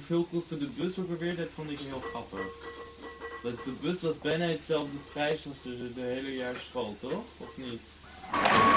hoeveel kostte de bus ook alweer? Dat vond ik heel grappig. Dat de bus was bijna hetzelfde prijs als de hele jaar school, toch? Of niet?